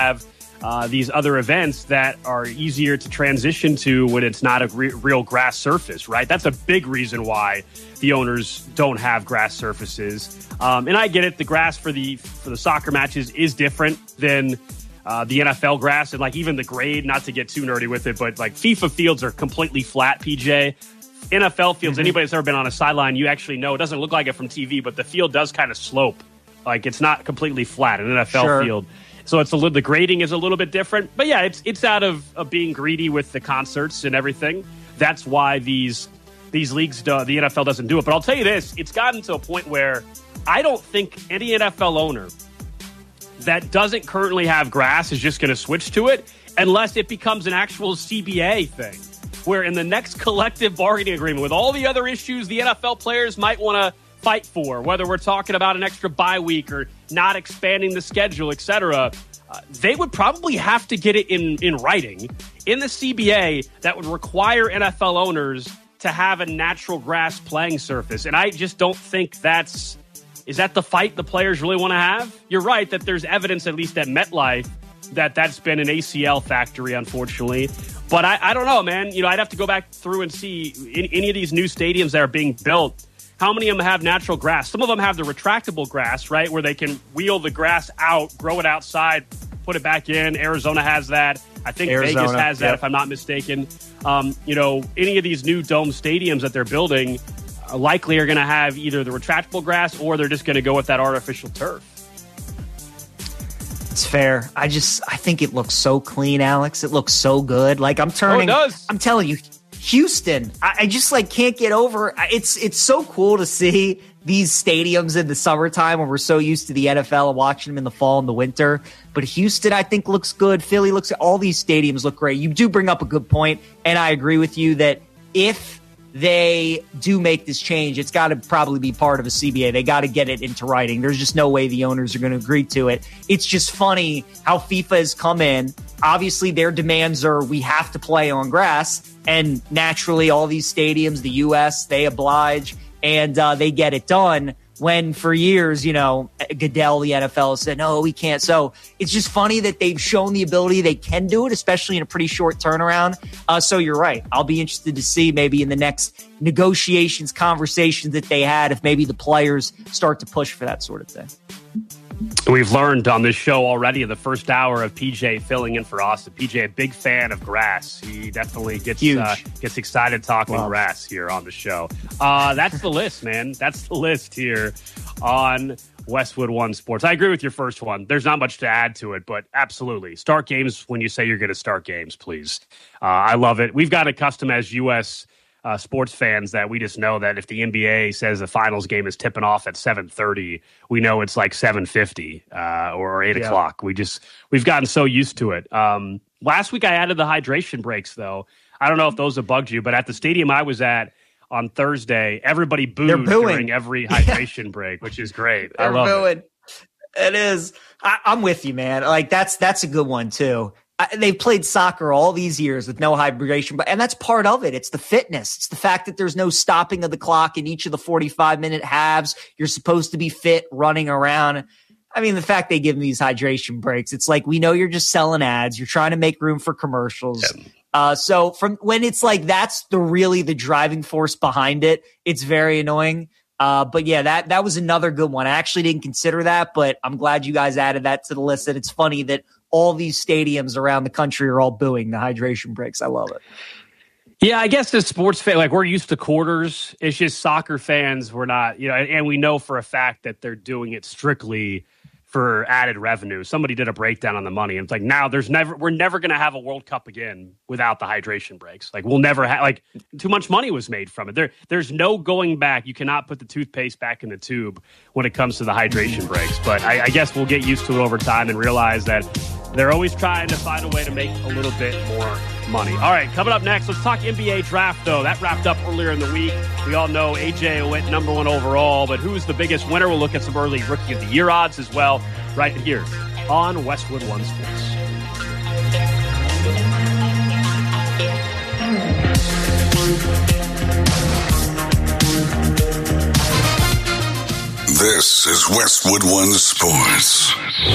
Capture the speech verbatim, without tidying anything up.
have uh, these other events that are easier to transition to when it's not a re- real grass surface, right? That's a big reason why the owners don't have grass surfaces. Um, and I get it. The grass for the for the soccer matches is different than uh, the N F L grass. And like even the grade, not to get too nerdy with it, but like FIFA fields are completely flat, P J. N F L fields, mm-hmm. anybody that's ever been on a sideline, you actually know it doesn't look like it from T V, but the field does kind of slope. Like it's not completely flat, an N F L sure. field. So it's a little, the grading is a little bit different. But yeah, it's it's out of, of being greedy with the concerts and everything. That's why these these leagues, do, the N F L doesn't do it. But I'll tell you this, it's gotten to a point where I don't think any N F L owner that doesn't currently have grass is just going to switch to it unless it becomes an actual C B A thing, where in the next collective bargaining agreement with all the other issues the N F L players might want to fight for, whether we're talking about an extra bye week or not expanding the schedule, et cetera, uh, they would probably have to get it in, in writing in the C B A that would require N F L owners to have a natural grass playing surface. And I just don't think that's, is that the fight the players really want to have? You're right that there's evidence, at least at MetLife, that that's been an A C L factory, unfortunately. But I, I don't know, man. You know, I'd have to go back through and see in any of these new stadiums that are being built, how many of them have natural grass? Some of them have the retractable grass, right, where they can wheel the grass out, grow it outside, put it back in. Arizona has that. I think Arizona, Vegas has that, yep. if I'm not mistaken. Um, you know, any of these new dome stadiums that they're building uh, likely are going to have either the retractable grass or they're just going to go with that artificial turf. It's fair. I just, I think it looks so clean, Alex. It looks so good. Like I'm turning, oh, it does. I'm telling you, Houston, I, I just like can't get over. It's, it's so cool to see these stadiums in the summertime when we're so used to the N F L and watching them in the fall and the winter. But Houston, I think, looks good. Philly looks, all these stadiums look great. You do bring up a good point, and I agree with you that if they do make this change, it's got to probably be part of a C B A. They got to get it into writing. There's just no way the owners are going to agree to it. It's just funny how FIFA has come in. Obviously, their demands are we have to play on grass, and naturally, all these stadiums, the U S, they oblige, and uh, they get it done. When for years, you know, Goodell, the N F L, said, no, we can't. So it's just funny that they've shown the ability they can do it, especially in a pretty short turnaround. Uh, so you're right. I'll be interested to see maybe in the next negotiations, conversations that they had, if maybe the players start to push for that sort of thing. We've learned on this show already in the first hour of P J filling in for Austin. P J, a big fan of grass. He definitely gets uh, gets excited talking wow. grass here on the show. Uh, that's the list, man. That's the list here on Westwood One Sports. I agree with your first one. There's not much to add to it, but absolutely. Start games when you say you're going to start games, please. Uh, I love it. We've got accustomed as U S Uh, sports fans that we just know that if the N B A says the finals game is tipping off at seven thirty, we know it's like seven fifty uh, or eight yeah. o'clock. We just, we've gotten so used to it. Um, last week I added the hydration breaks, though. I don't know if those have bugged you, but at the stadium I was at on Thursday, everybody booed during every hydration yeah. break, which is great. They're I love booing. it. It is. I, I'm with you, man. Like that's that's a good one too. I, they've played soccer all these years with no hydration, but and that's part of it. It's the fitness. It's the fact that there's no stopping of the clock in each of the forty-five minute halves. You're supposed to be fit, running around. I mean, the fact they give them these hydration breaks, it's like, we know you're just selling ads. You're trying to make room for commercials. Yeah. Uh, so from when it's like, that's the really the driving force behind it, it's very annoying. Uh, but yeah, that, that was another good one. I actually didn't consider that, but I'm glad you guys added that to the list. And it's funny that all these stadiums around the country are all booing the hydration breaks. I love it. Yeah, I guess as sports fans, like we're used to quarters. It's just soccer fans, we're not, you know, and, and we know for a fact that they're doing it strictly for added revenue. Somebody did a breakdown on the money, and it's like, now there's never, we're never going to have a World Cup again without the hydration breaks. Like we'll never have, like too much money was made from it. There, there's no going back. You cannot put the toothpaste back in the tube when it comes to the hydration breaks. But I, I guess we'll get used to it over time and realize that they're always trying to find a way to make a little bit more money. All right, coming up next, let's talk N B A draft, though. That wrapped up earlier in the week. We all know A J went number one overall, but who's the biggest winner? We'll look at some early Rookie of the Year odds as well right here on Westwood One Sports. This is Westwood One Sports.